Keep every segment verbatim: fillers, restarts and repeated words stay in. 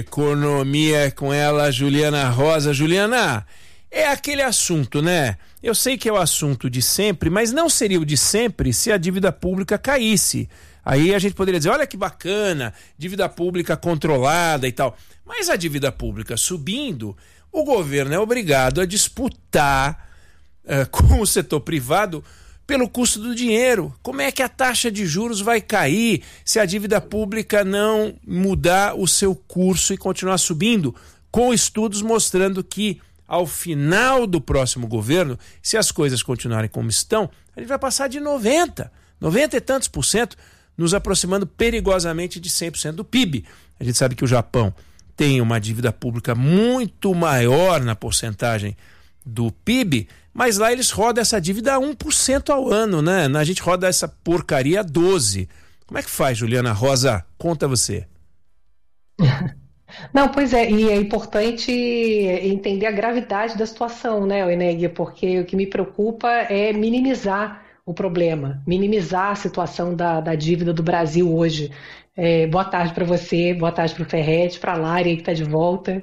Economia com ela, Juliana Rosa. Juliana, é aquele assunto, né? Eu sei que é o assunto de sempre, mas não seria o de sempre se a dívida pública caísse. Aí a gente poderia dizer, olha que bacana, dívida pública controlada e tal. Mas a dívida pública subindo, o governo é obrigado a disputar uh, com o setor privado pelo custo do dinheiro. Como é que a taxa de juros vai cair se a dívida pública não mudar o seu curso e continuar subindo? Com estudos mostrando que ao final do próximo governo, se as coisas continuarem como estão, a gente vai passar de noventa, noventa e tantos por cento, nos aproximando perigosamente de cem por cento do P I B. A gente sabe que o Japão tem uma dívida pública muito maior na porcentagem do P I B, mas lá eles rodam essa dívida a um por cento ao ano, né? A gente roda essa porcaria a doze por cento. Como é que faz, Juliana Rosa? Conta você. Não, pois é, e é importante entender a gravidade da situação, né, Eneg, porque o que me preocupa é minimizar o problema, minimizar a situação da, da dívida do Brasil hoje. É, boa tarde para você, boa tarde para o Ferretti, para a Lari que está de volta.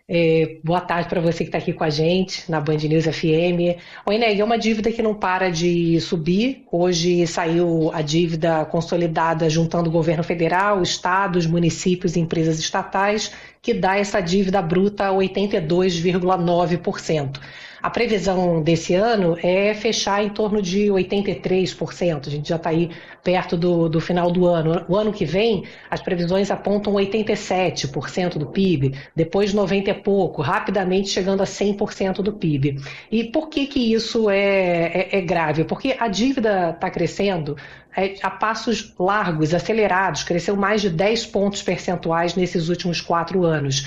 É, boa tarde para você que está aqui com a gente na Band News F M. O Eneg, é uma dívida que não para de subir. Hoje saiu a dívida consolidada juntando o governo federal, estados, municípios e empresas estatais, que dá essa dívida bruta a oitenta e dois vírgula nove por cento. A previsão desse ano é fechar em torno de oitenta e três por cento. A gente já está aí perto do, do final do ano. O ano que vem, as previsões apontam oitenta e sete por cento do P I B, depois noventa e pouco, rapidamente chegando a cem por cento do P I B. E por que que isso é, é, é grave? Porque a dívida está crescendo é, a passos largos, acelerados, cresceu mais de dez pontos percentuais nesses últimos quatro anos.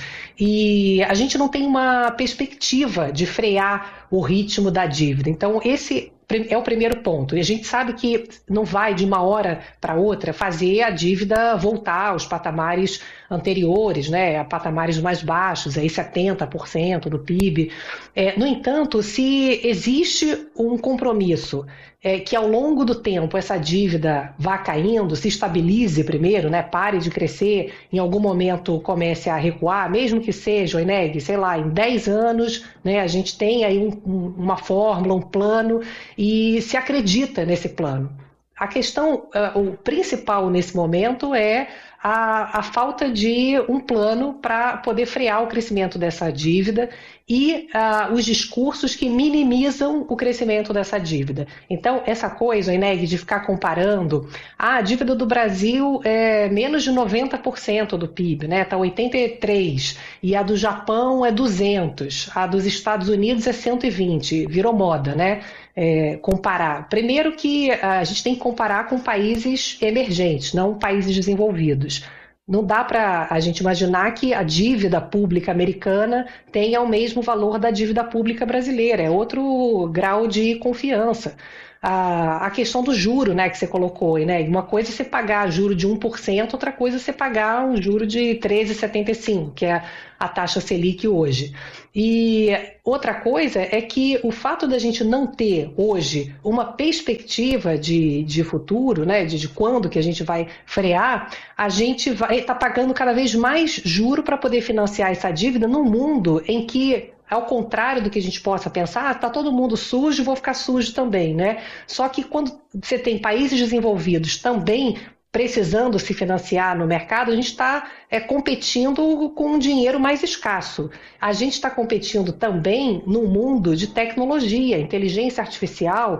E a gente não tem uma perspectiva de frear o ritmo da dívida. Então, esse é o primeiro ponto. E a gente sabe que não vai, de uma hora para outra, fazer a dívida voltar aos patamares anteriores, né, a patamares mais baixos, aí setenta por cento do P I B. É, no entanto, se existe um compromisso é, que ao longo do tempo essa dívida vá caindo, se estabilize primeiro, né, pare de crescer, em algum momento comece a recuar, mesmo que seja, Eneg, sei lá, em dez anos, né, a gente tem aí um, um, uma fórmula, um plano, e se acredita nesse plano. A questão, uh, o principal nesse momento é a, a falta de um plano para poder frear o crescimento dessa dívida e uh, os discursos que minimizam o crescimento dessa dívida. Então, essa coisa, Eneg, de ficar comparando, ah, a dívida do Brasil é menos de noventa por cento do P I B, né? Está oitenta e três por cento, e a do Japão é duzentos por cento, a dos Estados Unidos é cento e vinte por cento, virou moda, né? É, comparar. Primeiro que a gente tem que comparar com países emergentes, não países desenvolvidos. Não dá para a gente imaginar que a dívida pública americana tenha o mesmo valor da dívida pública brasileira, é outro grau de confiança. A, a questão do juro, né, que você colocou, né? Uma coisa é você pagar juro de um por cento, outra coisa é você pagar um juro de treze vírgula setenta e cinco por cento, que é a taxa Selic hoje. E outra coisa é que o fato da gente não ter hoje uma perspectiva de, de futuro, né, de, de quando que a gente vai frear, a gente vai estar tá pagando cada vez mais juro para poder financiar essa dívida num mundo em que, ao contrário do que a gente possa pensar, ah, tá todo mundo sujo, vou ficar sujo também, né? Só que quando você tem países desenvolvidos também precisando se financiar no mercado, a gente está é, competindo com um dinheiro mais escasso. A gente está competindo também no mundo de tecnologia. A inteligência artificial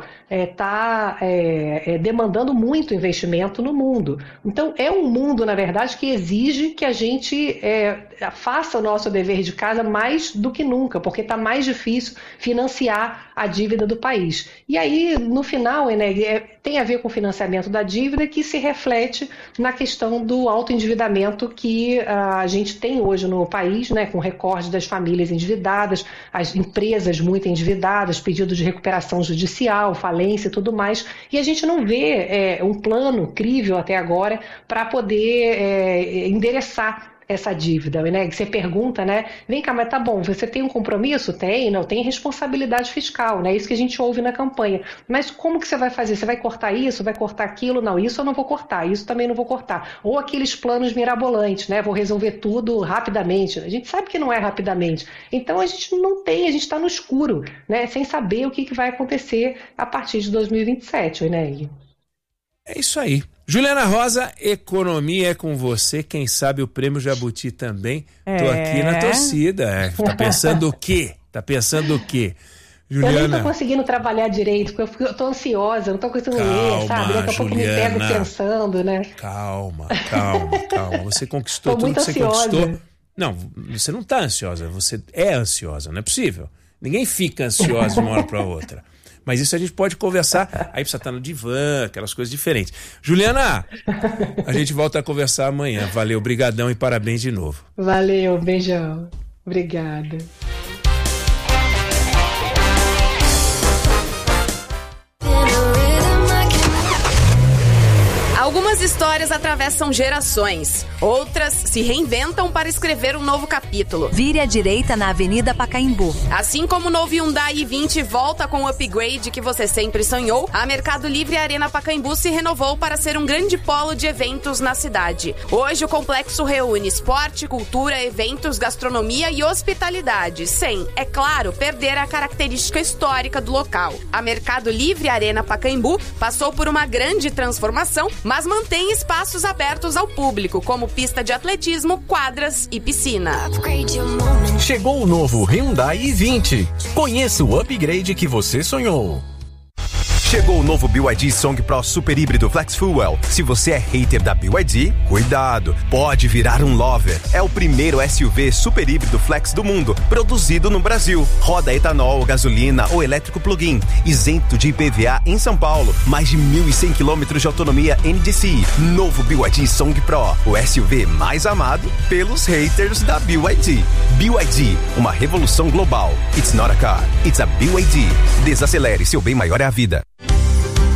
está é, é, é, demandando muito investimento no mundo. Então, é um mundo, na verdade, que exige que a gente é, faça o nosso dever de casa mais do que nunca, porque está mais difícil financiar a dívida do país. E aí, no final, Eneg, é, tem a ver com o financiamento da dívida que se reflete na questão do autoendividamento que uh, a gente tem hoje no país, né, com recorde das famílias endividadas, as empresas muito endividadas, pedido de recuperação judicial, falência e tudo mais, e a gente não vê é, um plano crível até agora para poder é, endereçar essa dívida, né? Você pergunta, né? Vem cá, mas tá bom, você tem um compromisso? Tem, não, tem responsabilidade fiscal, né? Isso que a gente ouve na campanha. Mas como que você vai fazer? Você vai cortar isso? Vai cortar aquilo? Não, isso eu não vou cortar, isso também não vou cortar. Ou aqueles planos mirabolantes, né? Vou resolver tudo rapidamente. A gente sabe que não é rapidamente. Então a gente não tem, a gente está no escuro, né? Sem saber o que, que vai acontecer a partir de dois mil e vinte e sete, né? É isso aí. Juliana Rosa, economia é com você. Quem sabe o prêmio Jabuti também. É. Tô aqui na torcida. É. Tá pensando o quê? Tá pensando o quê? Juliana... Eu nem tô conseguindo trabalhar direito, porque eu, fico, eu tô ansiosa, não tô conseguindo calma, ler, sabe? Daqui a pouco me pego pensando, né? Calma, calma, calma. Você conquistou tudo que você conquistou. Não, você não tá ansiosa, você é ansiosa, não é possível. Ninguém fica ansiosa de uma hora para outra. Mas isso a gente pode conversar, aí precisa estar no divã, aquelas coisas diferentes. Juliana, a gente volta a conversar amanhã. Valeu, brigadão e parabéns de novo. Valeu, beijão. Obrigada. Algumas histórias atravessam gerações, outras se reinventam para escrever um novo capítulo. Vire à direita na Avenida Pacaembu. Assim como o novo Hyundai i vinte volta com o upgrade que você sempre sonhou, a Mercado Livre Arena Pacaembu se renovou para ser um grande polo de eventos na cidade. Hoje o complexo reúne esporte, cultura, eventos, gastronomia e hospitalidade, sem, é claro, perder a característica histórica do local. A Mercado Livre Arena Pacaembu passou por uma grande transformação, mas mantém espaços abertos ao público, como pista de atletismo, quadras e piscina. Chegou o novo Hyundai i vinte. Conheça o upgrade que você sonhou. Chegou o novo B Y D Song Pro Super Híbrido Flex Fuel. Se você é hater da B Y D, cuidado, pode virar um lover. É o primeiro S U V super híbrido flex do mundo, produzido no Brasil. Roda etanol, gasolina ou elétrico plug-in, isento de I P V A em São Paulo. Mais de mil e cem quilômetros de autonomia N D C I. Novo B Y D Song Pro, o S U V mais amado pelos haters da B Y D. B Y D, uma revolução global. It's not a car, it's a B Y D. Desacelere, seu bem maior é a vida.